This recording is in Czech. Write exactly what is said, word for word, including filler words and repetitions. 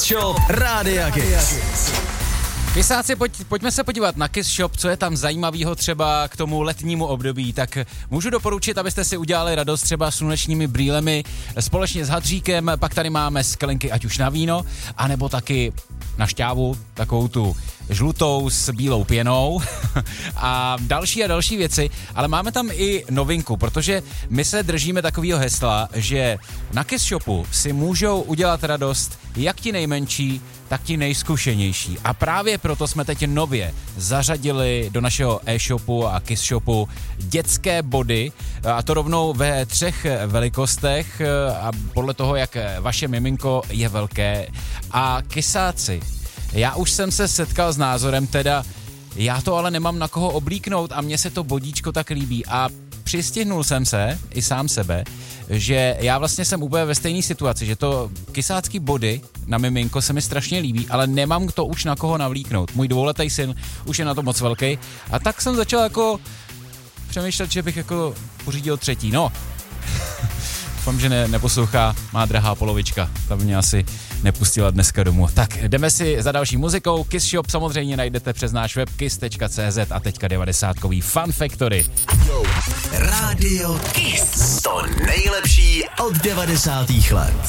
Shop Rádia Kiss. Kysáci, pojď, pojďme se podívat na Kiss Shop, co je tam zajímavého třeba k tomu letnímu období, tak můžu doporučit, abyste si udělali radost třeba slunečními brýlemi společně s hadříkem, pak tady máme sklenky ať už na víno, anebo taky na šťávu, takovou tu žlutou s bílou pěnou a další a další věci, ale máme tam i novinku, protože my se držíme takového hesla, že na Kiss Shopu si můžou udělat radost jak ti nejmenší, tak ti nejzkušenější. A právě proto jsme teď nově zařadili do našeho e-shopu a Kiss Shopu dětské body, a to rovnou ve třech velikostech a podle toho, jak vaše miminko je velké. A kysáci, já už jsem se setkal s názorem, teda já to ale nemám na koho oblíknout a mně se to bodíčko tak líbí a přistihnul jsem se, i sám sebe, že já vlastně jsem úplně ve stejné situaci, že to kysácký body na miminko se mi strašně líbí, ale nemám to už na koho navlíknout. Můj dvouletý syn už je na to moc velký a tak jsem začal jako přemýšlet, že bych jako pořídil třetí. No, doufám, že ne, neposlouchá má drahá polovička, ta mě asi nepustila dneska domů. Tak jdeme si za další muzikou. Kiss Shop samozřejmě najdete přes náš web kiss tečka cz a teďka devadesátkový Fun Factory. Rádio Kiss. To nejlepší od devadesátých let.